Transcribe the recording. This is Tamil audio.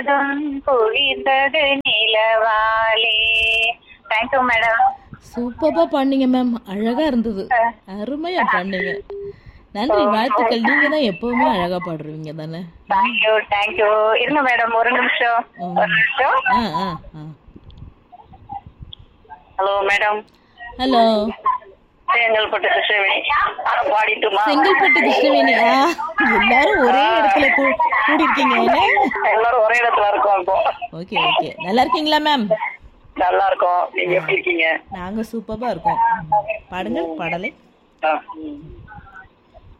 முழுவதும் பொழிந்தது நிலவாலே. Thank you madam. சூப்பரா பண்ணீங்க மேம், அழகா இருந்தது, அருமையா பண்ணீங்க. நன்றி, வாழ்த்துக்கள். நீங்க தான் எப்பவுமே அழகா பாடுறீங்க தானே. Thank you thank you. இருங்க மேடம், ஒரு நிமிஷம். Hello madam. Hello, Chengalpattu Krishnaveni பாடிட்டுமா? Chengalpattu கிருஷ்ணவேணியா? எல்லாரும் ஒரே இடத்துல கூடி இருக்கீங்க. எல்லாரும் ஒரே இடத்துல இருக்கோம் இப்போ. Okay okay. நல்லா இருக்கீங்களா மேம்? நல்லா இருக்கோம். நீங்க எப்படி இருக்கீங்க? நாங்க சூப்பரா இருக்கோம். பாடுங்க பாடலை.